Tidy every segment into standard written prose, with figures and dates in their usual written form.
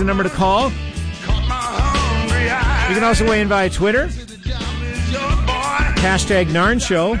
the number to call. You can also weigh in via Twitter. Hashtag Narn Show.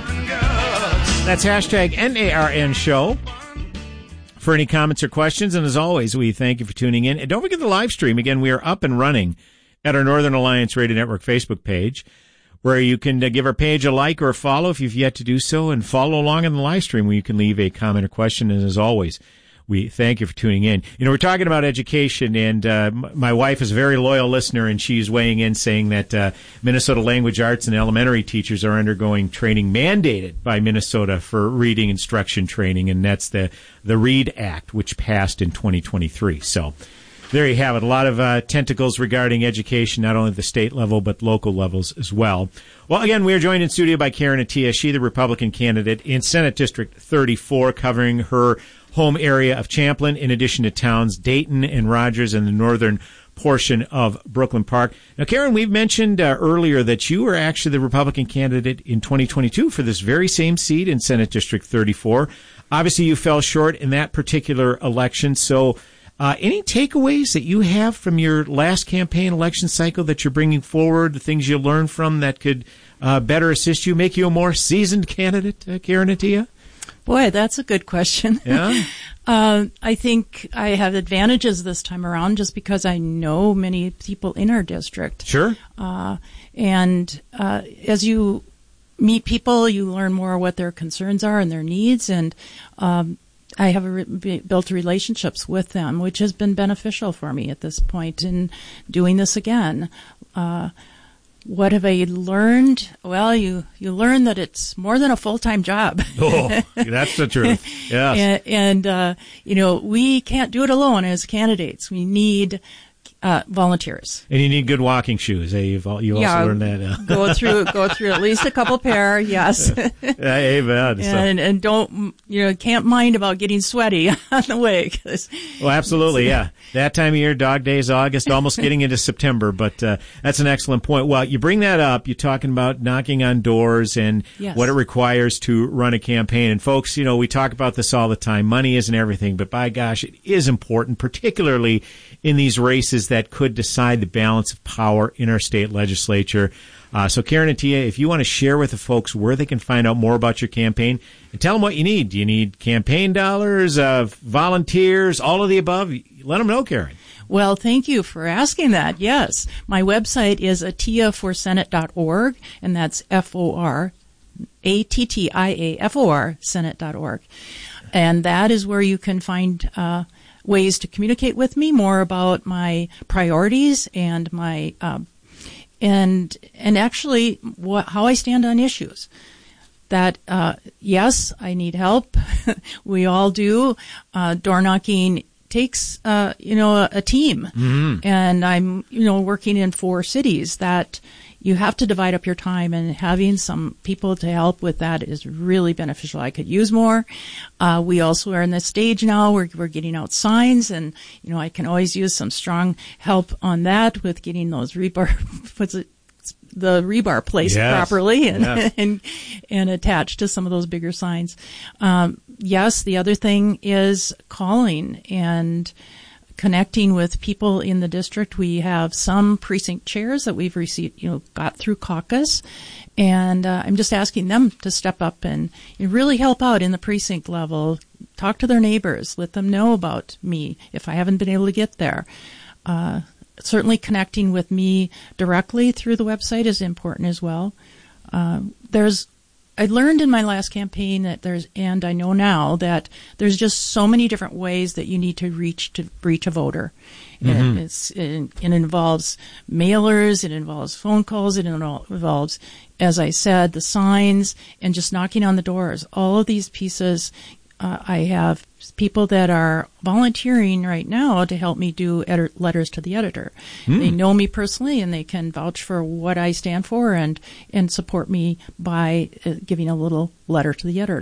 That's hashtag NARN Show for any comments or questions. And as always, we thank you for tuning in. And don't forget the live stream. Again, we are up and running at our Northern Alliance Radio Network Facebook page, where you can give our page a like or a follow if you've yet to do so, and follow along in the live stream where you can leave a comment or question. And as always, we thank you for tuning in. You know, we're talking about education, and my wife is a very loyal listener, and she's weighing in saying that Minnesota language arts and elementary teachers are undergoing training mandated by Minnesota for reading instruction training, and that's the READ Act, which passed in 2023. So there you have it. A lot of tentacles regarding education, not only at the state level, but local levels as well. Well, again, we are joined in studio by Karen Attiah. She, the Republican candidate in Senate District 34, covering her home area of Champlin, in addition to towns Dayton and Rogers and the northern portion of Brooklyn Park. Now, Karen, we've mentioned earlier that you were actually the Republican candidate in 2022 for this very same seat in Senate District 34. Obviously, you fell short in that particular election. So any takeaways that you have from your last campaign election cycle that you're bringing forward, the things you learned from that could better assist you, make you a more seasoned candidate, Karen Attiah? Boy, that's a good question. Yeah. I think I have advantages this time around just because I know many people in our district. Sure. And as you meet people, you learn more what their concerns are and their needs. And I have built relationships with them, which has been beneficial for me at this point in doing this again. What have I learned? Well, you learn that it's more than a full-time job. Oh, that's the truth. Yes. And we can't do it alone as candidates. We need volunteers. And you need good walking shoes. You also learned that. Go through at least a couple pair. Yes. Amen. And don't, can't mind about getting sweaty on the way. Well, absolutely. Yeah. That time of year, dog days, August, almost getting into September. But that's an excellent point. Well, you bring that up. You're talking about knocking on doors and what it requires to run a campaign. And folks, we talk about this all the time. Money isn't everything, but by gosh, it is important, particularly in these races that could decide the balance of power in our state legislature. So Karen Attiah, if you want to share with the folks where they can find out more about your campaign, and tell them what you need. Do you need campaign dollars, volunteers, all of the above? Let them know, Karen. Well, thank you for asking that. Yes. My website is attiaforsenate.org, and that's FORATTIAFOR, Senate.org. And that is where you can find ways to communicate with me more about my priorities and my and actually how I stand on issues. That yes, I need help. We all do. Door knocking takes a team, and I'm working in 4 cities that. You have to divide up your time, and having some people to help with that is really beneficial. I could use more. We also are in the stage now where we're getting out signs, and, I can always use some strong help on that with getting those the rebar placed properly and attached to some of those bigger signs. Yes, the other thing is calling and connecting with people in the district. We have some precinct chairs that we've received, got through caucus, and I'm just asking them to step up and really help out in the precinct level, talk to their neighbors, let them know about me if I haven't been able to get there. Certainly connecting with me directly through the website is important as well. I learned in my last campaign and I know now that there's just so many different ways that you need to reach a voter. Mm-hmm. It involves mailers, it involves phone calls, it involves, as I said, the signs and just knocking on the doors. All of these pieces, I have people that are volunteering right now to help me do letters to the editor. They know me personally, and they can vouch for what I stand for and support me by giving a little letter to the editor.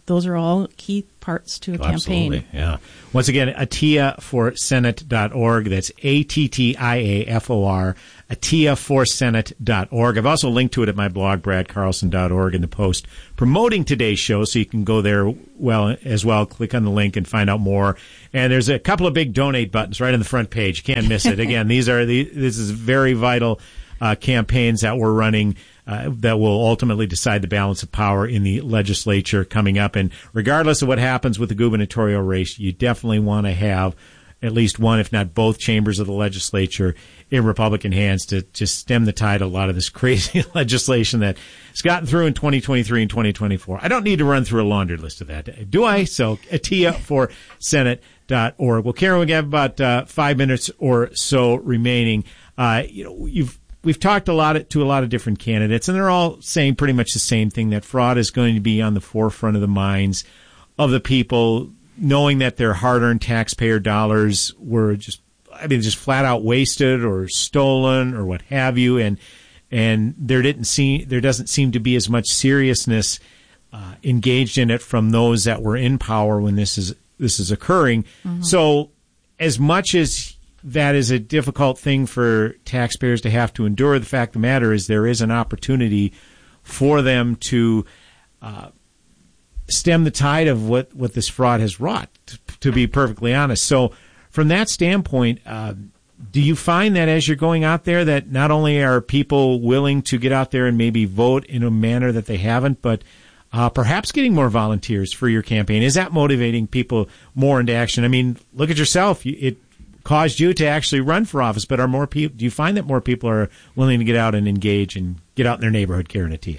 those are all key parts to a campaign. Absolutely, yeah. Once again, ATTIAforsenate.org. That's ATTIAFOR, ATTIAforsenate.org. I've also linked to it at my blog, bradcarlson.org, in the post promoting today's show, so you can go there as well, click on the link and find out more. And there's a couple of big donate buttons right on the front page. You can't miss it. Again, this is very vital campaigns that we're running that will ultimately decide the balance of power in the legislature coming up. And regardless of what happens with the gubernatorial race, you definitely want to have at least one, if not both, chambers of the legislature in Republican hands to just stem the tide of a lot of this crazy legislation that has gotten through in 2023 and 2024. I don't need to run through a laundry list of that, do I? So, ATTIAforsenate.org. Well, Karen, we have about 5 minutes or so remaining. We've talked to a lot of different candidates, and they're all saying pretty much the same thing, that fraud is going to be on the forefront of the minds of the people, knowing that their hard-earned taxpayer dollars were just flat out wasted or stolen or what have you, and there doesn't seem to be as much seriousness engaged in it from those that were in power when this is occurring. Mm-hmm. So, as much as that is a difficult thing for taxpayers to have to endure, the fact of the matter is there is an opportunity for them to stem the tide of what this fraud has wrought, to be perfectly honest. So from that standpoint, do you find that as you're going out there that not only are people willing to get out there and maybe vote in a manner that they haven't, but perhaps getting more volunteers for your campaign? Is that motivating people more into action? I mean, look at yourself. It caused you to actually run for office, but do you find that more people are willing to get out and engage and get out in their neighborhood, Karen Attiah?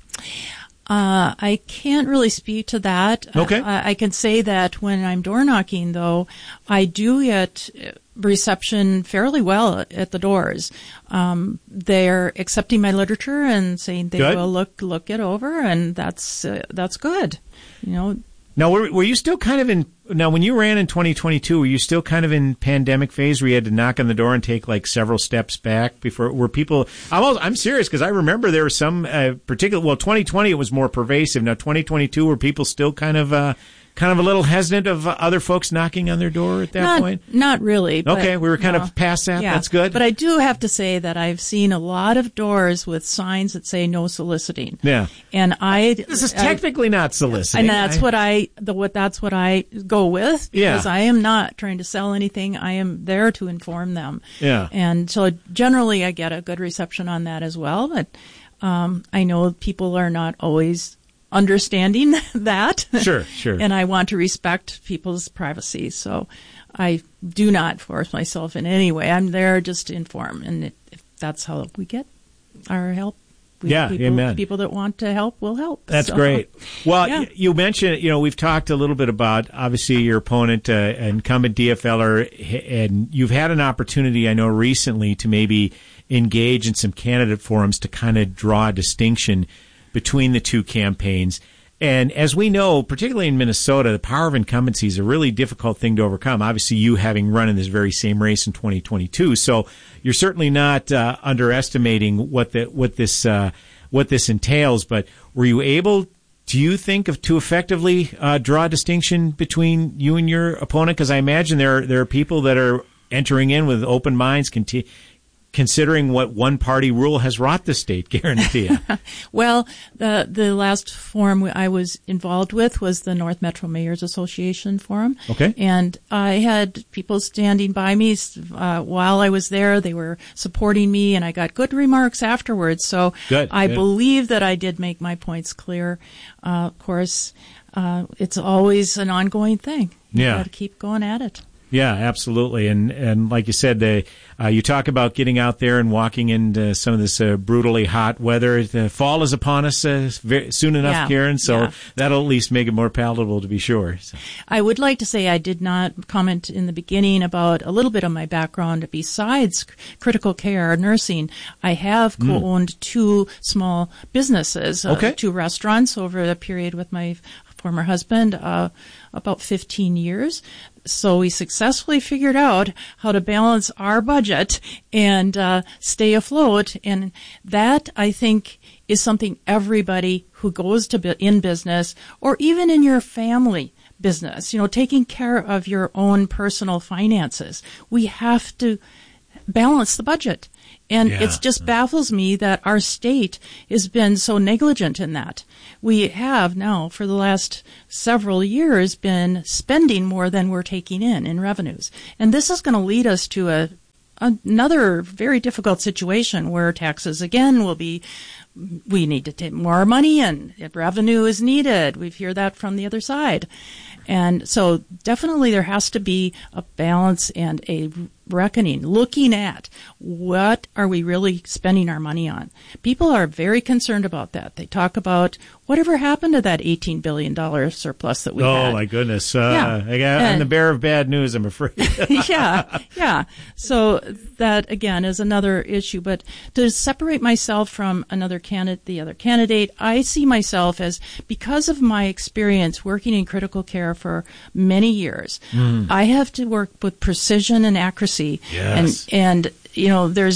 I can't really speak to that. Okay. I can say that when I'm door knocking, though, I do get reception fairly well at the doors. They're accepting my literature and saying they will look it over, and that's good. Now, were you still kind of when you ran in 2022, were you still kind of in pandemic phase where you had to knock on the door and take like several steps back were people, I'm serious because I remember there were some 2020 it was more pervasive. Now 2022, were people still kind of a little hesitant of other folks knocking on their door at that point? Not really. But, okay, we were kind of past that. Yeah, that's good. But I do have to say that I've seen a lot of doors with signs that say no soliciting. Yeah. And this is technically not soliciting. And that's what I go with, because I am not trying to sell anything. I am there to inform them. Yeah. And so generally I get a good reception on that as well. But I know people are not always understanding that. Sure. And I want to respect people's privacy. So I do not force myself in any way. I'm there just to inform. And if that's how we get our help, amen. People that want to help will help. That's great. Well, you mentioned, we've talked a little bit about, obviously, your opponent, incumbent DFLer, and you've had an opportunity, I know, recently to maybe engage in some candidate forums to kind of draw a distinction between the two campaigns. And as we know, particularly in Minnesota, the power of incumbency is a really difficult thing to overcome. Obviously, you having run in this very same race in 2022, so you're certainly not underestimating what this entails. But were you able, do you think, to effectively draw a distinction between you and your opponent? Because I imagine there are people that are entering in with open minds, considering what one-party rule has wrought the state, Karen Attiah. Well, the last forum I was involved with was the North Metro Mayors Association forum. Okay. And I had people standing by me while I was there. They were supporting me, and I got good remarks afterwards. So I believe that I did make my points clear. Of course, it's always an ongoing thing. You've got to keep going at it. Yeah, absolutely. And like you said, you talk about getting out there and walking into some of this brutally hot weather. The fall is upon us soon enough, Karen, so that'll at least make it more palatable, to be sure. So. I would like to say I did not comment in the beginning about a little bit of my background. Besides critical care nursing, I have co-owned two small businesses, two restaurants over the period with my former husband, about 15 years. So we successfully figured out how to balance our budget and stay afloat. And that, I think, is something everybody who goes to in business or even in your family business, taking care of your own personal finances. We have to balance the budget. And it just baffles me that our state has been so negligent in that. We have now, for the last several years, been spending more than we're taking in revenues. And this is going to lead us to another very difficult situation where taxes, again, will be, we need to take more money and revenue is needed. We hear that from the other side. And so definitely there has to be a balance and a reckoning, looking at what are we really spending our money on. People are very concerned about that. They talk about whatever happened to that $18 billion surplus that we had. Oh, my goodness. I'm the bearer of bad news, I'm afraid. Yeah. So that, again, is another issue. But to separate myself from the other candidate, I see myself as, because of my experience working in critical care for many years, I have to work with precision and accuracy. Yes. And there's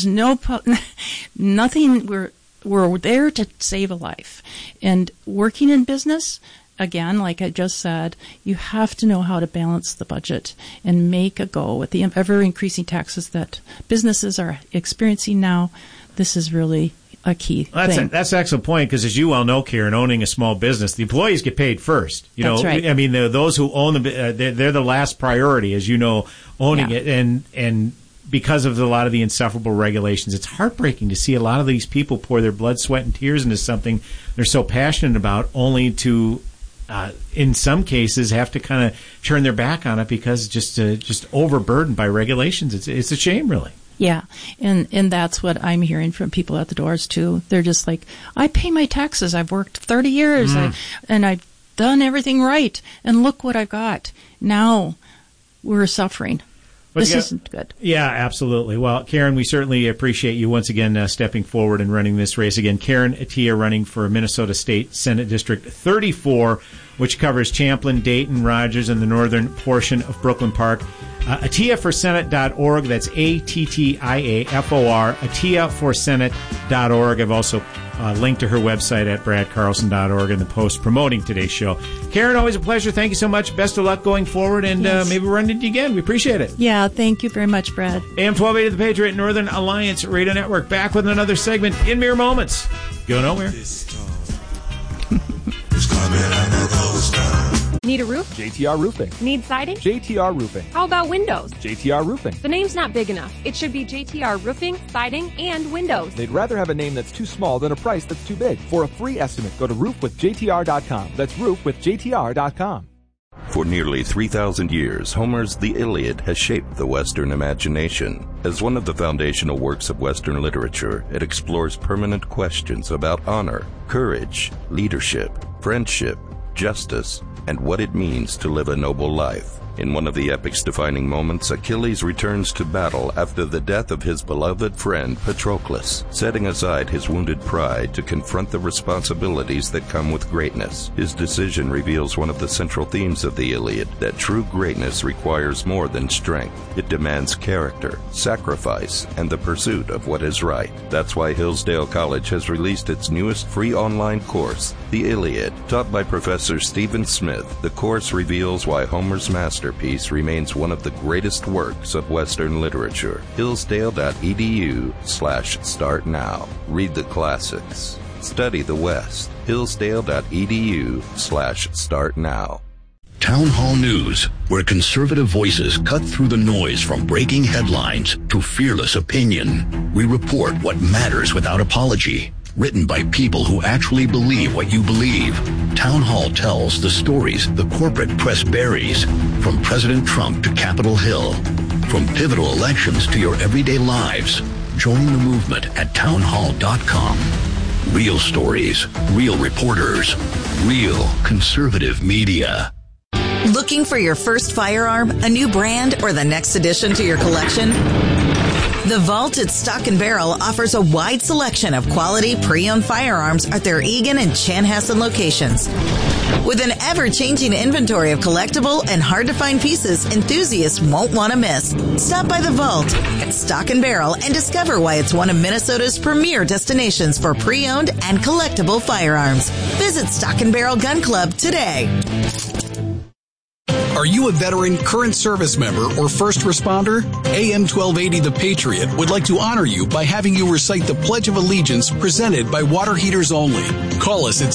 nothing, we're there to save a life. And working in business, again, like I just said, you have to know how to balance the budget and make a go with the ever-increasing taxes that businesses are experiencing now. This is really a key thing. That's an excellent point, because as you well know, Karen, owning a small business, the employees get paid first. That's right. I mean, those who own they're the last priority, as you know, owning it, and because of a lot of the insufferable regulations, it's heartbreaking to see a lot of these people pour their blood, sweat, and tears into something they're so passionate about, only to, in some cases, have to kind of turn their back on it because just overburdened by regulations. It's a shame, really. Yeah, and that's what I'm hearing from people at the doors, too. They're just like, I pay my taxes. I've worked 30 years, and I've done everything right, and look what I've got. Now we're suffering. This isn't good. Yeah, absolutely. Well, Karen, we certainly appreciate you once again stepping forward and running this race. Again, Karen Attiah running for Minnesota State Senate District 34, which covers Champlin, Dayton, Rogers, and the northern portion of Brooklyn Park. AttiahForSenate.org. That's ATTIAFOR, AttiahForSenate.org. I've also linked to her website at bradcarlson.org in the post promoting today's show. Karen, always a pleasure. Thank you so much. Best of luck going forward, and maybe we'll run into you again. We appreciate it. Yeah, thank you very much, Brad. AM 1280 The Patriot, Northern Alliance Radio Network, back with another segment in mere moments. Go nowhere. Need a roof? JTR Roofing. Need siding? JTR Roofing. How about windows? JTR Roofing. The name's not big enough. It should be JTR Roofing, Siding, and Windows. They'd rather have a name that's too small than a price that's too big. For a free estimate, go to roofwithjtr.com. That's roofwithjtr.com. For nearly 3,000 years, Homer's The Iliad has shaped the Western imagination. As one of the foundational works of Western literature, it explores permanent questions about honor, courage, leadership, friendship, justice, and what it means to live a noble life. In one of the epic's defining moments, Achilles returns to battle after the death of his beloved friend Patroclus, setting aside his wounded pride to confront the responsibilities that come with greatness. His decision reveals one of the central themes of the Iliad, that true greatness requires more than strength. It demands character, sacrifice, and the pursuit of what is right. That's why Hillsdale College has released its newest free online course, The Iliad. Taught by Professor Stephen Smith, the course reveals why Homer's masterpiece remains one of the greatest works of Western literature. Hillsdale.edu/start now. Read the classics. Study the West. Hillsdale.edu/start now. Town Hall News, where conservative voices cut through the noise from breaking headlines to fearless opinion. We report what matters without apology. Written by people who actually believe what you believe. Town Hall tells the stories the corporate press buries, from President Trump to Capitol Hill, from pivotal elections to your everyday lives. Join the movement at townhall.com. Real stories, real reporters, real conservative media. Looking for your first firearm, a new brand, or the next addition to your collection? The Vault at Stock & Barrel offers a wide selection of quality pre-owned firearms at their Eagan and Chanhassen locations. With an ever-changing inventory of collectible and hard-to-find pieces enthusiasts won't want to miss, stop by the Vault at Stock & Barrel and discover why it's one of Minnesota's premier destinations for pre-owned and collectible firearms. Visit Stock & Barrel Gun Club today. Are you a veteran, current service member, or first responder? AM 1280 The Patriot would like to honor you by having you recite the Pledge of Allegiance presented by Water Heaters Only. Call us at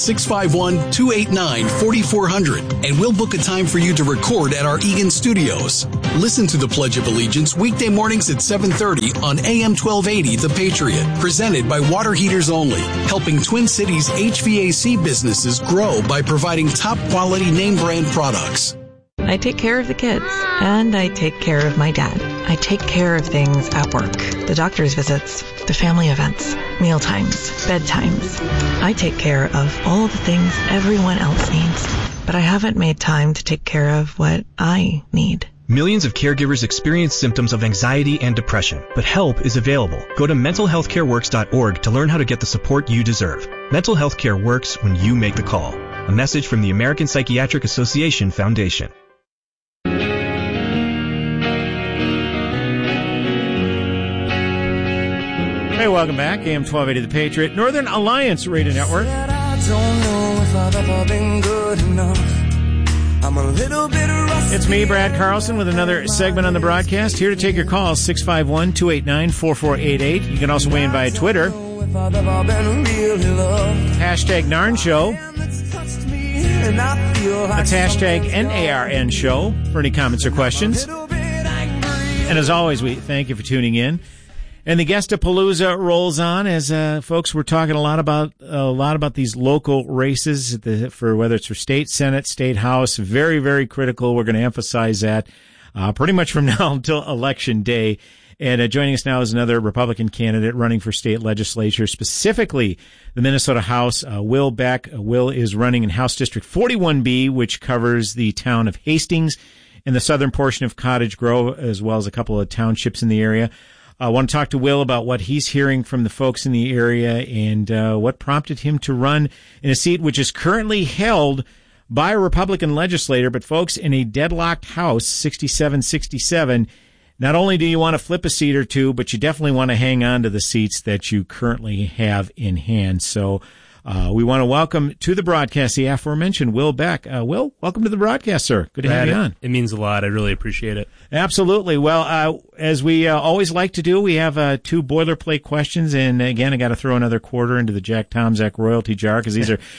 651-289-4400 and we'll book a time for you to record at our Eagan studios. Listen to the Pledge of Allegiance weekday mornings at 7:30 on AM 1280 The Patriot, presented by Water Heaters Only, helping Twin Cities HVAC businesses grow by providing top quality name brand products. I take care of the kids, and I take care of my dad. I take care of things at work, the doctor's visits, the family events, meal times, bedtimes. I take care of all the things everyone else needs, but I haven't made time to take care of what I need. Millions of caregivers experience symptoms of anxiety and depression, but help is available. Go to mentalhealthcareworks.org to learn how to get the support you deserve. Mental health care works when you make the call. A message from the American Psychiatric Association Foundation. Hey, welcome back. AM 1280 The Patriot, Northern Alliance Radio Network. It's me, Brad Carlson, with another segment on the broadcast. Here to take your calls, 651-289-4488. You can also weigh in via Twitter. Hashtag Narn Show. That's hashtag NARN Show for any comments or questions. And as always, we thank you for tuning in. And the Guestapalooza rolls on as folks. We're talking a lot about these local races for whether it's for state senate, state house. Very, very critical. We're going to emphasize that pretty much from now until Election Day. And joining us now is another Republican candidate running for state legislature, specifically the Minnesota House, Will Beck. Will is running in House District 41B, which covers the town of Hastings and the southern portion of Cottage Grove, as well as a couple of townships in the area. I want to talk to Will about what he's hearing from the folks in the area and what prompted him to run in a seat which is currently held by a Republican legislator, but folks, in a deadlocked House, 67-67, not only do you want to flip a seat or two, but you definitely want to hang on to the seats that you currently have in hand. So we want to welcome to the broadcast the aforementioned Will Beck. Will, welcome to the broadcast, sir. Good to have you on. It means a lot. I really appreciate it. Absolutely. Well, as we always like to do, we have two boilerplate questions, and again, I got to throw another quarter into the Jack Tomczak royalty jar because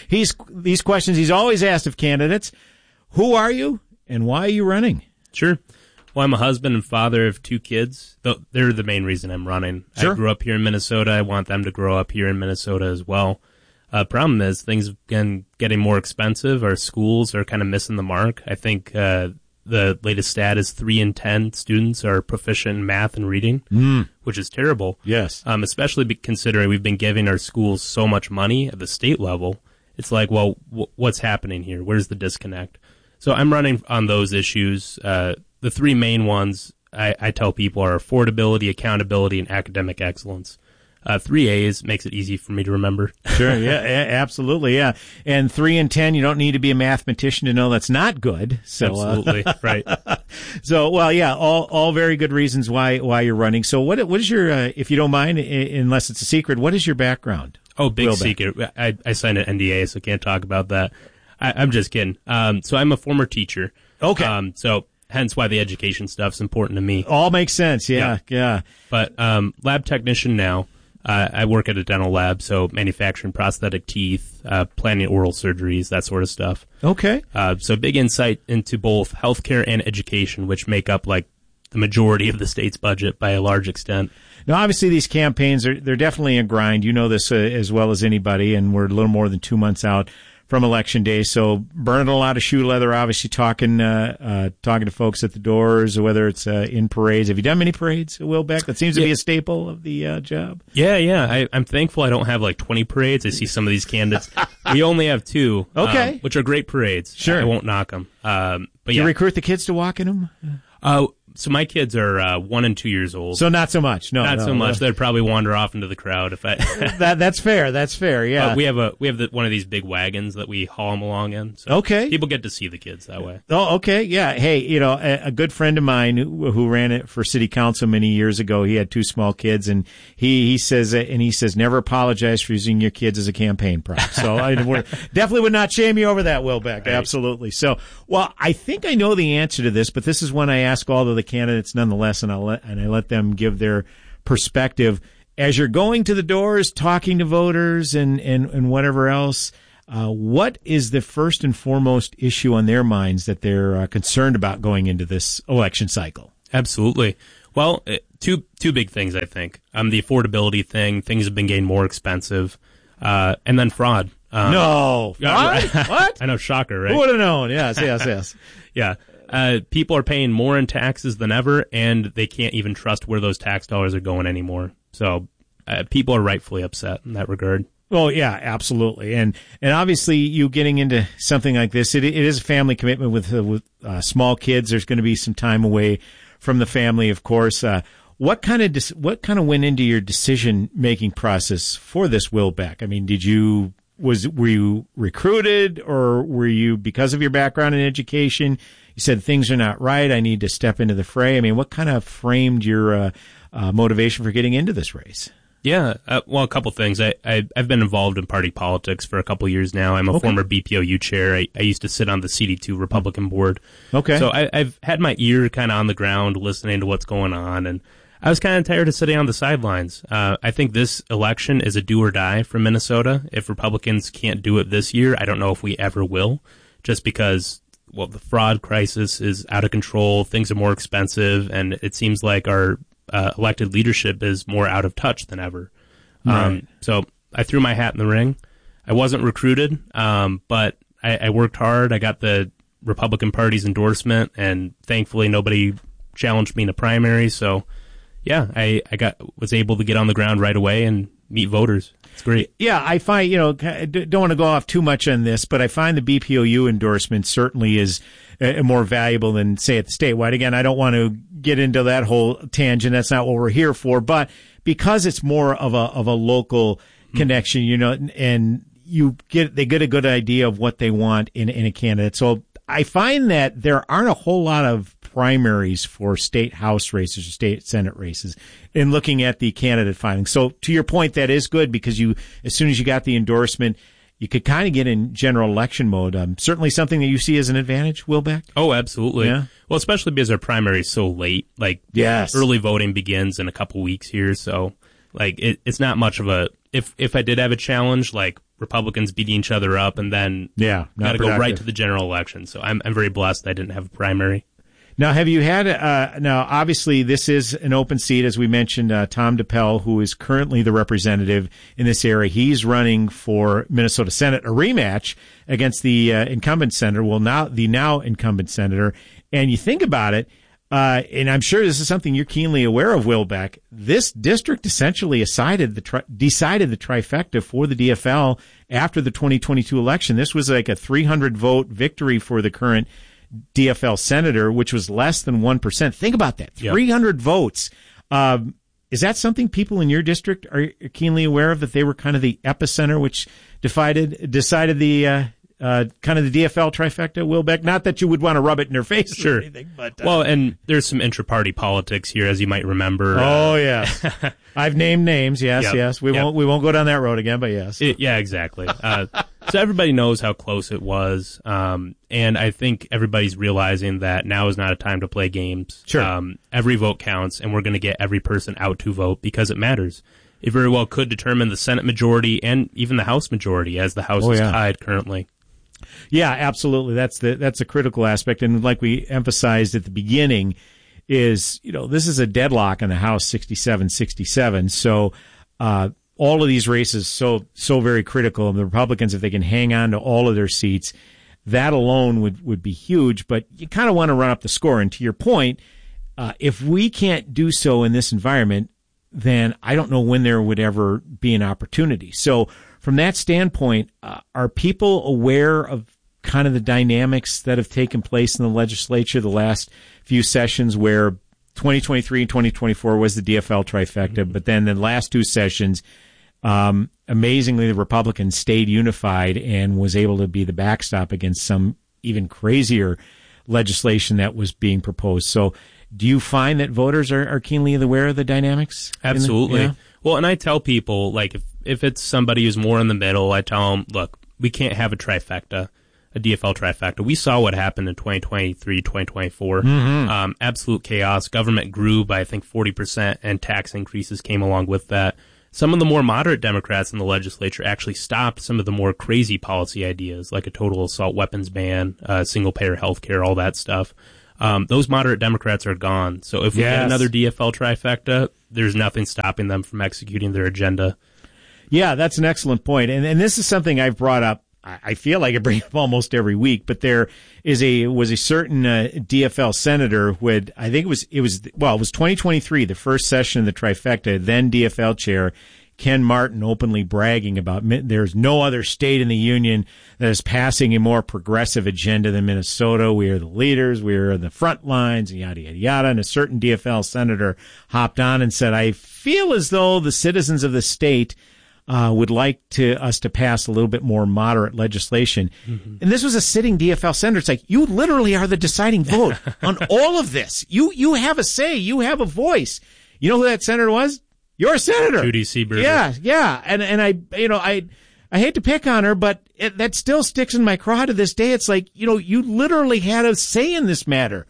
these questions he's always asked of candidates. Who are you, and why are you running? Sure. Well, I'm a husband and father of two kids. They're the main reason I'm running. Sure. I grew up here in Minnesota. I want them to grow up here in Minnesota as well. Problem is, things have been getting more expensive. Our schools are kind of missing the mark. I think the latest stat is 3 in 10 students are proficient in math and reading, which is terrible. Yes. Especially considering we've been giving our schools so much money at the state level. It's like, well, what's happening here? Where's the disconnect? So I'm running on those issues. The three main ones I tell people are affordability, accountability, and academic excellence. 3 A's makes it easy for me to remember. Sure, yeah, absolutely, yeah. And 3 in 10, you don't need to be a mathematician to know that's not good. So, absolutely, right. So, well, yeah, all very good reasons why you're running. So, what is your, if you don't mind, unless it's a secret, what is your background? Oh, big secret. I signed an NDA, so can't talk about that. I'm just kidding. So, I'm a former teacher. Okay. So. Hence why the education stuff's important to me. All makes sense, yeah. But lab technician now. I work at a dental lab, so manufacturing prosthetic teeth, planning oral surgeries, that sort of stuff. Okay. So big insight into both healthcare and education, which make up like the majority of the state's budget by a large extent. Now, obviously, these campaigns they're definitely a grind. You know this as well as anybody, and we're a little more than 2 months out from Election Day, so burning a lot of shoe leather, obviously talking to folks at the doors, whether it's in parades. Have you done many parades, Will Beck? That seems to be a staple of the job. Yeah. I'm thankful I don't have like 20 parades. I see some of these candidates. We only have 2, which are great parades. Sure. I won't knock them. But Do you recruit the kids to walk in them? So my kids are 1 and 2 years old. So not so much. No, not so much. They'd probably wander off into the crowd if I. That's fair. That's fair. Yeah. We have one of these big wagons that we haul them along in. So okay. People get to see the kids that way. Oh, okay. Yeah. Hey, a good friend of mine who ran it for city council many years ago, he had 2 small kids, and he says never apologize for using your kids as a campaign prop. So I definitely would not shame you over that, Will Beck. Right. Absolutely. So, well, I think I know the answer to this, but this is one I ask all of the candidates nonetheless, and I let them give their perspective. As you're going to the doors, talking to voters and whatever else, what is the first and foremost issue on their minds that they're concerned about going into this election cycle? Absolutely. Well, two big things, I think. The affordability thing. Things have been getting more expensive. And then fraud. No. What? I know, shocker, right? Who would have known? Yes. Yeah. People are paying more in taxes than ever, and they can't even trust where those tax dollars are going anymore. So people are rightfully upset in that regard. Oh, yeah, absolutely. And obviously, you getting into something like this, it is a family commitment with small kids. There's going to be some time away from the family, of course. What kind of went into your decision-making process for this, Will Beck? I mean, were you recruited, or were you, because of your background in education, you said things are not right, I need to step into the fray? I mean, what kind of framed your motivation for getting into this race? Yeah, well, a couple things. I've been involved in party politics for a couple years now. I'm a former BPOU chair. I used to sit on the CD2 Republican board. Okay. So I've had my ear kind of on the ground listening to what's going on, and I was kind of tired of sitting on the sidelines. I think this election is a do or die for Minnesota. If Republicans can't do it this year, I don't know if we ever will, just because, well, the fraud crisis is out of control, things are more expensive, and it seems like our elected leadership is more out of touch than ever. Right. So I threw my hat in the ring. I wasn't recruited, but I worked hard. I got the Republican Party's endorsement, and thankfully nobody challenged me in a primary. So, yeah, I was able to get on the ground right away and meet voters. It's great. Yeah, I find, don't want to go off too much on this, but I find the BPOU endorsement certainly is more valuable than, say, at the statewide. Again, I don't want to get into that whole tangent. That's not what we're here for. But because it's more of a local connection, and they get a good idea of what they want in a candidate. So I find that there aren't a whole lot of primaries for state house races or state senate races in looking at the candidate filing. So to your point, that is good, because as soon as you got the endorsement, you could kind of get in general election mode. Certainly something that you see as an advantage, Will Beck? Oh, absolutely. Yeah. Well, especially because our primary is so late. Yes. Early voting begins in a couple weeks here. So, it's not much of a, if I did have a challenge, Republicans beating each other up, and then got to go right to the general election. So I'm very blessed I didn't have a primary. Now, have you had, now obviously this is an open seat, as we mentioned, Tom DePel, who is currently the representative in this area. He's running for Minnesota Senate, a rematch against the incumbent senator, the now incumbent senator. And you think about it, and I'm sure this is something you're keenly aware of, Will Beck, this district essentially decided the trifecta for the DFL after the 2022 election. This was like a 300 vote victory for the current DFL senator, which was less than 1%. Think about that. 300 votes. Is that something people in your district are keenly aware of, that they were kind of the epicenter which decided the kind of the DFL trifecta, Will Beck? Not that you would want to rub it in their face sure. or anything, but well, and there's some intra-party politics here, as you might remember. Oh, yes. I've named names. Yes. We won't go down that road again, but yes. Yeah, exactly. So everybody knows how close it was, and I think everybody's realizing that now is not a time to play games. Sure. Every vote counts, and we're going to get every person out to vote because it matters. It very well could determine the Senate majority and even the House majority, as the House is tied currently. Yeah, absolutely. That's a critical aspect, and like we emphasized at the beginning, is this is a deadlock in the House, 67-67. So all of these races so very critical, and the Republicans, if they can hang on to all of their seats, that alone would be huge. But you kind of want to run up the score. And to your point, if we can't do so in this environment, then I don't know when there would ever be an opportunity. So from that standpoint, are people aware of kind of the dynamics that have taken place in the legislature the last few sessions, where 2023 and 2024 was the DFL trifecta, but then the last two sessions, amazingly, the Republicans stayed unified and was able to be the backstop against some even crazier legislation that was being proposed. So do you find that voters are keenly aware of the dynamics? Absolutely. Well, and I tell people, like, if it's somebody who's more in the middle, I tell them, look, we can't have a trifecta, a DFL trifecta. We saw what happened in 2023, 2024. Absolute chaos. Government grew by, I think, 40%, and tax increases came along with that. Some of the more moderate Democrats in the legislature actually stopped some of the more crazy policy ideas, like a total assault weapons ban, single-payer health care, all that stuff. Those moderate Democrats are gone. So if we get another DFL trifecta, there's nothing stopping them from executing their agenda. Yeah, that's an excellent point. And this is something I've brought up. I feel like I bring it up almost every week, but there was a certain DFL senator who had, I think it was 2023, the first session of the trifecta, then DFL chair Ken Martin openly bragging about there's no other state in the union that is passing a more progressive agenda than Minnesota. We are the leaders. We are the front lines, and yada, yada, yada. And a certain DFL senator hopped on and said, I feel as though the citizens of the state would like us to pass a little bit more moderate legislation. Mm-hmm. And this was a sitting DFL senator. It's like, you literally are the deciding vote on all of this. You have a say. You have a voice. You know who that senator was? Your senator. Judy Seeberger. Yeah. And I hate to pick on her, but that still sticks in my craw to this day. It's like, you literally had a say in this matter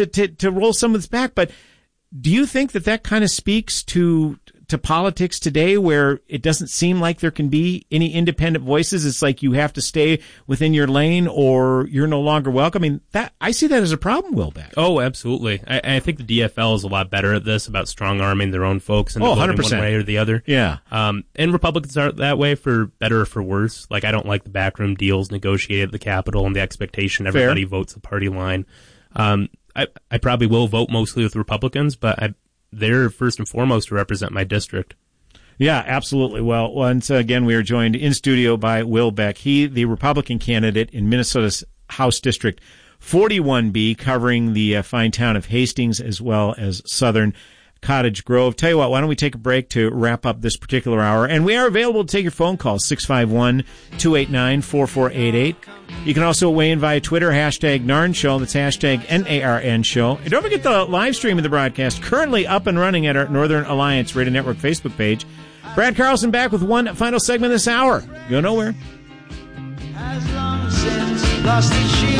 to roll some of this back. But do you think that kind of speaks to politics today, where it doesn't seem like there can be any independent voices? It's like you have to stay within your lane or you're no longer welcome. I mean, I see that as a problem, Will Beck. Oh, absolutely. I think the DFL is a lot better at this, about strong-arming their own folks and voting 100%. One way or the other. Yeah. And Republicans aren't that way, for better or for worse. Like, I don't like the backroom deals negotiated at the Capitol and the expectation everybody votes the party line. I probably will vote mostly with Republicans, but they're first and foremost to represent my district. Yeah, absolutely. Well, once again, we are joined in studio by Will Beck. He, the Republican candidate in Minnesota's House District 41B, covering the fine town of Hastings as well as southern Cottage Grove. Tell you what, why don't we take a break to wrap up this particular hour? And we are available to take your phone calls, 651-289-4488. You can also weigh in via Twitter, hashtag NARN Show. That's hashtag NARN Show. And don't forget the live stream of the broadcast, currently up and running at our Northern Alliance Radio Network Facebook page. Brad Carlson back with one final segment this hour. Go nowhere. As long since lost the sheep,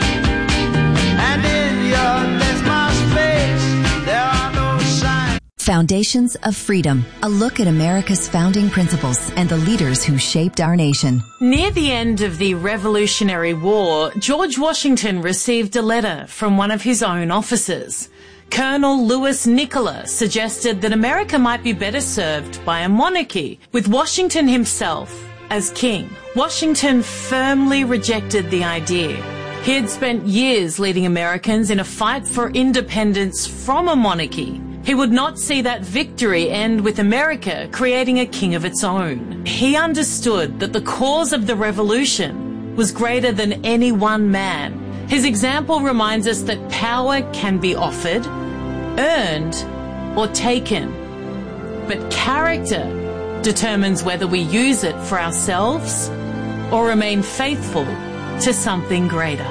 and in your Desmos face, there are no signs. Foundations of Freedom, a look at America's founding principles and the leaders who shaped our nation. Near the end of the Revolutionary War, George Washington received a letter from one of his own officers. Colonel Louis Nicola suggested that America might be better served by a monarchy, with Washington himself as king. Washington firmly rejected the idea. He had spent years leading Americans in a fight for independence from a monarchy. He would not see that victory end with America creating a king of its own. He understood that the cause of the revolution was greater than any one man. His example reminds us that power can be offered, earned, or taken. But character determines whether we use it for ourselves or remain faithful to something greater.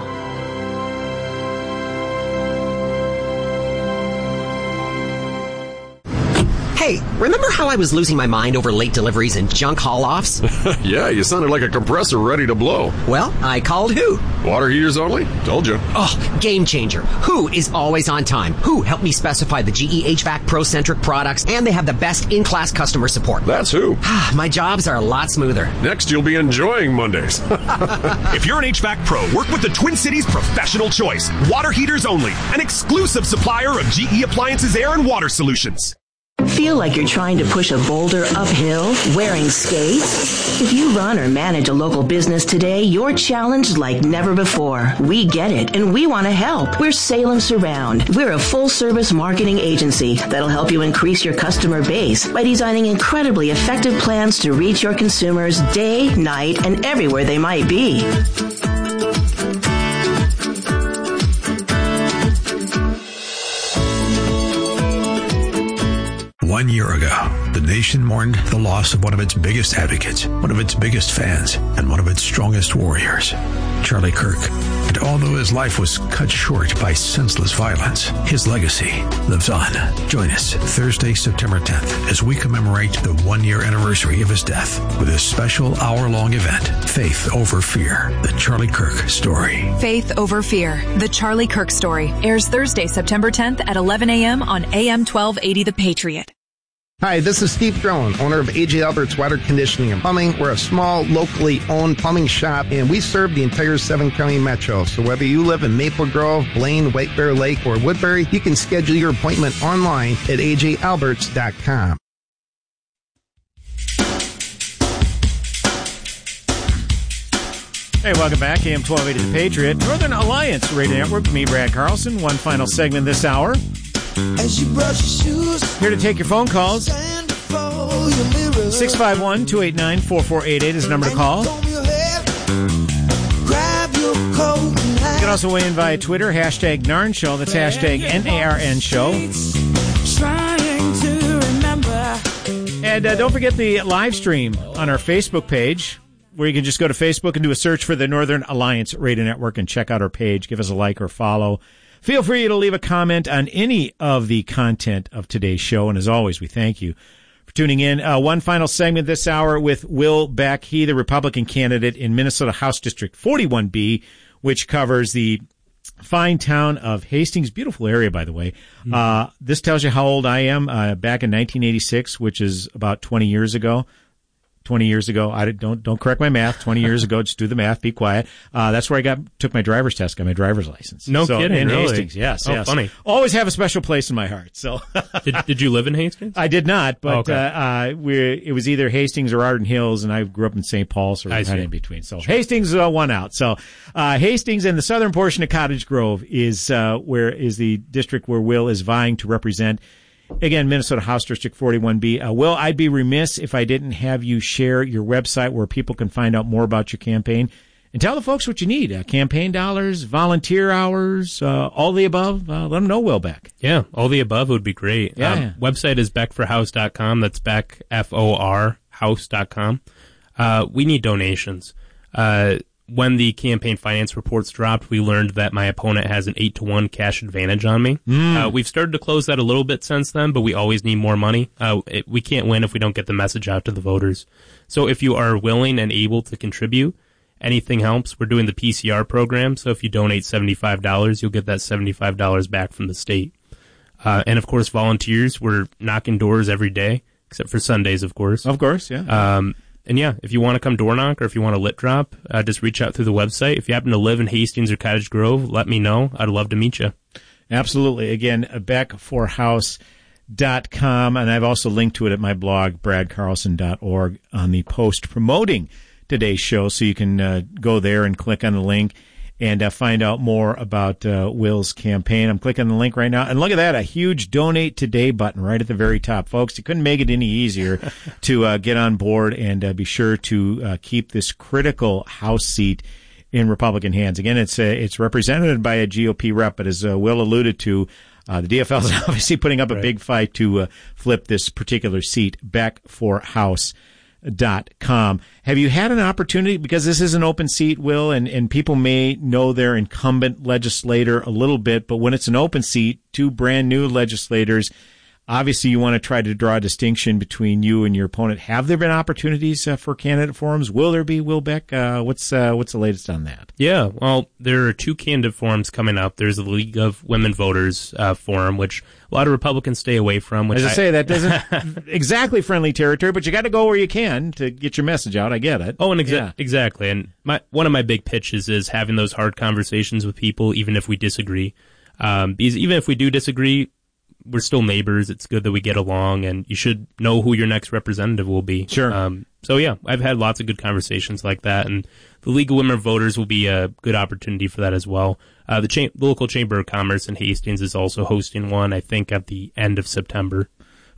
Hey, remember how I was losing my mind over late deliveries and junk haul-offs? Yeah, you sounded like a compressor ready to blow. Well, I called Who. Water heaters only? Told you. Oh, game changer. Who is always on time. Who helped me specify the GE HVAC Pro-centric products, and they have the best in-class customer support. That's Who. My jobs are a lot smoother. Next, you'll be enjoying Mondays. If you're an HVAC pro, work with the Twin Cities Professional Choice. Water heaters only. An exclusive supplier of GE Appliances Air and Water Solutions. Feel like you're trying to push a boulder uphill wearing skates? If you run or manage a local business today, you're challenged like never before. We get it, and we want to help. We're Salem Surround. We're a full-service marketing agency that'll help you increase your customer base by designing incredibly effective plans to reach your consumers day, night, and everywhere they might be. 1 year ago, the nation mourned the loss of one of its biggest advocates, one of its biggest fans, and one of its strongest warriors, Charlie Kirk. And although his life was cut short by senseless violence, his legacy lives on. Join us Thursday, September 10th, as we commemorate the 1 year anniversary of his death with a special hour-long event, Faith Over Fear, the Charlie Kirk story. Faith Over Fear, the Charlie Kirk story, airs Thursday, September 10th at 11 a.m. on AM 1280 The Patriot. Hi, this is Steve Drone, owner of A.J. Albert's Water Conditioning and Plumbing. We're a small, locally owned plumbing shop, and we serve the entire 7-county metro. So whether you live in Maple Grove, Blaine, White Bear Lake, or Woodbury, you can schedule your appointment online at ajalberts.com. Hey, welcome back. AM 1280 The Patriot. Northern Alliance Radio Network. Me, Brad Carlson. One final segment this hour. As you brush your shoes, here to take your phone calls. 651-289-4488 is the number to call. You can also weigh in via Twitter, hashtag NARN Show. That's hashtag NARN Show. And don't forget the live stream on our Facebook page, where you can just go to Facebook and do a search for the Northern Alliance Radio Network and check out our page. Give us a like or follow. Feel free to leave a comment on any of the content of today's show. And as always, we thank you for tuning in. One final segment this hour with Will Beck. He, the Republican candidate in Minnesota House District 41B, which covers the fine town of Hastings. Beautiful area, by the way. This tells you how old I am. Back in 1986, which is about 20 years ago. 20 years ago. I don't correct my math. 20 years ago, just do the math. Be quiet. That's where I took my driver's test, got my driver's license. No kidding, in really? Hastings, yes. Funny. Always have a special place in my heart. So, did you live in Hastings? I did not, but it was either Hastings or Arden Hills, and I grew up in St. Paul, so right in between. So Hastings won out. So Hastings and the southern portion of Cottage Grove is the district where Will is vying to represent. Again, Minnesota House District 41B. Will, I'd be remiss if I didn't have you share your website where people can find out more about your campaign. And tell the folks what you need. Campaign dollars, volunteer hours, all the above. Let them know Will Beck. Yeah, all the above would be great. Yeah. Website is beckforhouse.com. That's Beck, F-O-R, house.com. We need donations. When the campaign finance reports dropped, we learned that my opponent has an 8-to-1 cash advantage on me. We've started to close that a little bit since then, but we always need more money. We can't win if we don't get the message out to the voters. So if you are willing and able to contribute, anything helps. We're doing the PCR program, so if you donate $75, you'll get that $75 back from the state. And of course, volunteers, we're knocking doors every day, except for Sundays, of course. Of course, yeah. And yeah, if you want to come door knock or if you want a lit drop, just reach out through the website. If you happen to live in Hastings or Cottage Grove, let me know. I'd love to meet you. Absolutely. Again, beckforhouse.com. And I've also linked to it at my blog, bradcarlson.org, on the post promoting today's show. So you can go there and click on the link and find out more about Will's campaign. I'm clicking the link right now. And look at that, a huge Donate Today button right at the very top. Folks, you couldn't make it any easier to get on board and be sure to keep this critical House seat in Republican hands. Again, it's represented by a GOP rep, but as Will alluded to, the DFL is obviously putting up a big fight to flip this particular seat. beckforhouse.com. Have you had an opportunity, because this is an open seat, Will, and people may know their incumbent legislator a little bit, but when it's an open seat, two brand new legislators, obviously you want to try to draw a distinction between you and your opponent. Have there been opportunities for candidate forums? Will there be, Will Beck? What's the latest on that? Yeah, well, there are two candidate forums coming up. There's the League of Women Voters forum, which a lot of Republicans stay away from. Which As I say, that doesn't exactly friendly territory, but you got to go where you can to get your message out. I get it. Oh, and exactly. And one of my big pitches is having those hard conversations with people, even if we disagree. Because even if we do disagree, we're still neighbors. It's good that we get along, and you should know who your next representative will be. Sure. So yeah, I've had lots of good conversations like that, and the League of Women Voters will be a good opportunity for that as well. The local Chamber of Commerce in Hastings is also hosting one, I think, at the end of September.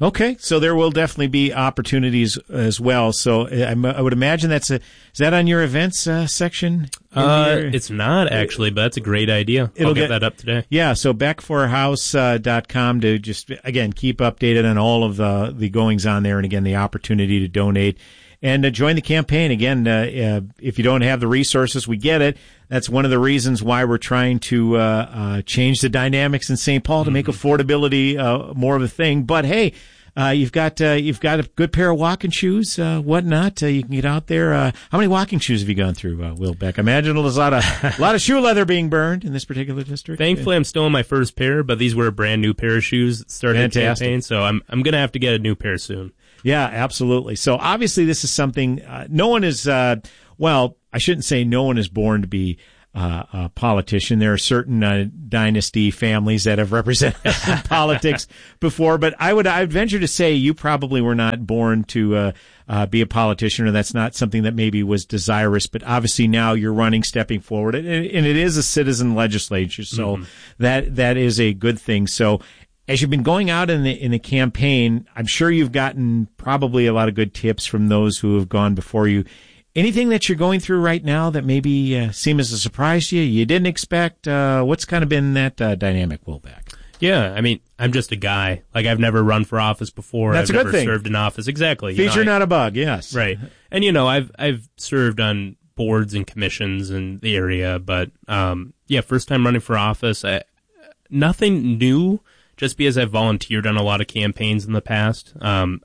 Okay, so there will definitely be opportunities as well. So I would imagine is that on your events section? It's not actually, but that's a great idea. I'll get that up today. Yeah, so back4house.com to just, again, keep updated on all of the goings on there, and again, the opportunity to donate and join the campaign. Again, if you don't have the resources, we get it. That's one of the reasons why we're trying to change the dynamics in St. Paul to make affordability more of a thing. But hey, you've got a good pair of walking shoes, whatnot. You can get out there. How many walking shoes have you gone through, Will Beck? I imagine there's a lot of shoe leather being burned in this particular district. Thankfully, I'm still in my first pair, but these were a brand new pair of shoes that started the campaign, so I'm going to have to get a new pair soon. Yeah, absolutely. So obviously this is something, no one is, well, I shouldn't say no one is born to be a politician. There are certain dynasty families that have represented politics before, but I'd venture to say you probably were not born to be a politician, or that's not something that maybe was desirous, but obviously now you're running, stepping forward, and it is a citizen legislature, so that is a good thing. So as you've been going out in the campaign, I'm sure you've gotten probably a lot of good tips from those who have gone before you. Anything that you're going through right now that maybe seem as a surprise to you, you didn't expect? What's kind of been that dynamic, Will Beck? Yeah, I mean, I'm just a guy. Like, I've never run for office before. That's I've a good never thing. Served in office. Exactly. Feature, not a bug, yes. Right. And, I've served on boards and commissions in the area, but, first time running for office. Nothing new, just because I've volunteered on a lot of campaigns in the past.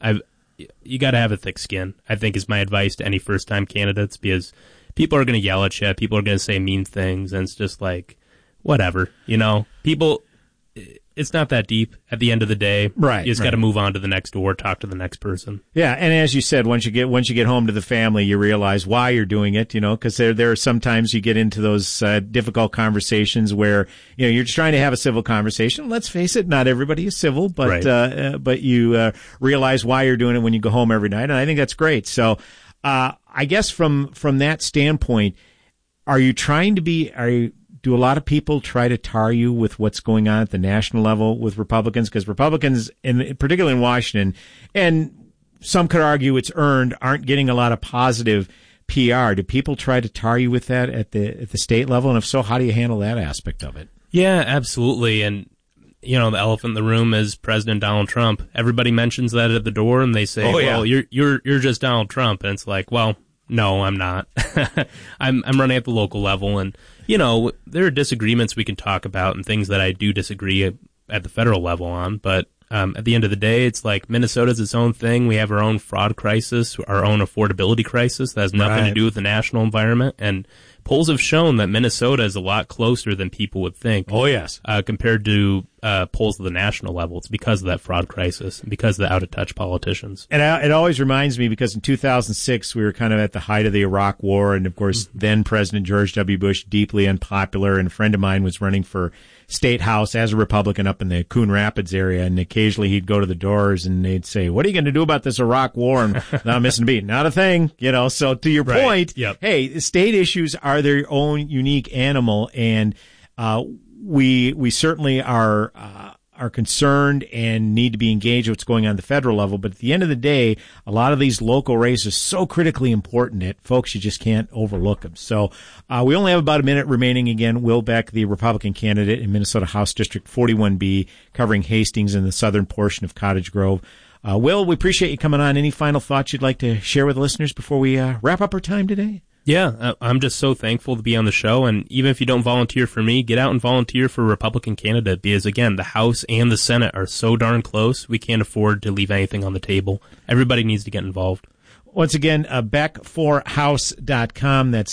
You got to have a thick skin, I think, is my advice to any first-time candidates, because people are going to yell at you, people are going to say mean things, and it's just like, whatever, people, it's not that deep at the end of the day. Right. You just got to move on to the next door, talk to the next person. Yeah, and as you said, once you get home to the family, you realize why you're doing it, because there are sometimes you get into those difficult conversations where, you're just trying to have a civil conversation. Let's face it, not everybody is civil, but right. But you realize why you're doing it when you go home every night, and I think that's great. So, I guess from that standpoint, do a lot of people try to tar you with what's going on at the national level with Republicans? Because Republicans, particularly in Washington, and some could argue it's earned, aren't getting a lot of positive PR. Do people try to tar you with that at the state level? And if so, how do you handle that aspect of it? Yeah, absolutely. And, the elephant in the room is President Donald Trump. Everybody mentions that at the door, and they say, well, you're just Donald Trump. And it's like, well, no, I'm not. I'm running at the local level, and there are disagreements we can talk about and things that I do disagree at the federal level on. But at the end of the day, it's like Minnesota's its own thing. We have our own fraud crisis, our own affordability crisis that has nothing to do with the national environment. And polls have shown that Minnesota is a lot closer than people would think. Oh, yes. Compared to polls at the national level. It's because of that fraud crisis and because of the out-of-touch politicians. And it always reminds me, because in 2006, we were kind of at the height of the Iraq War. And, of course, then President George W. Bush, deeply unpopular. And a friend of mine was running for state house as a Republican up in the Coon Rapids area. And occasionally he'd go to the doors and they'd say, what are you going to do about this Iraq War? And not missing a beat. Not a thing. So to your point, hey, state issues are their own unique animal. And we certainly are concerned and need to be engaged with what's going on at the federal level. But at the end of the day, a lot of these local races are so critically important that, folks, you just can't overlook them. So we only have about a minute remaining. Again, Will Beck, the Republican candidate in Minnesota House District 41B, covering Hastings and the southern portion of Cottage Grove. Will, we appreciate you coming on. Any final thoughts you'd like to share with listeners before we wrap up our time today? Yeah, I'm just so thankful to be on the show, and even if you don't volunteer for me, get out and volunteer for a Republican candidate, because, again, the House and the Senate are so darn close, we can't afford to leave anything on the table. Everybody needs to get involved. Once again, back4house.com. That's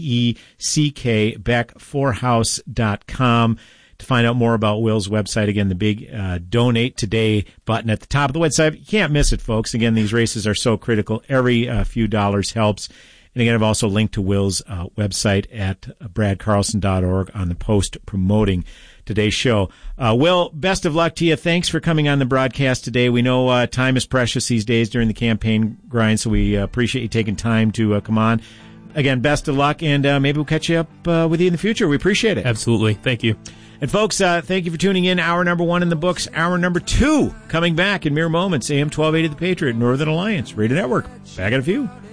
BECK, back4house.com. To find out more about Will's website, again, the big Donate Today button at the top of the website. You can't miss it, folks. Again, these races are so critical. Every few dollars helps. And again, I've also linked to Will's website at bradcarlson.org on the post promoting today's show. Will, best of luck to you. Thanks for coming on the broadcast today. We know time is precious these days during the campaign grind, so we appreciate you taking time to come on. Again, best of luck, and maybe we'll catch you up with you in the future. We appreciate it. Absolutely. Thank you. And folks, thank you for tuning in. Hour number 1 in the books. Hour number 2 coming back in mere moments. AM 1280 The Patriot, Northern Alliance Radio Network. Back in a few.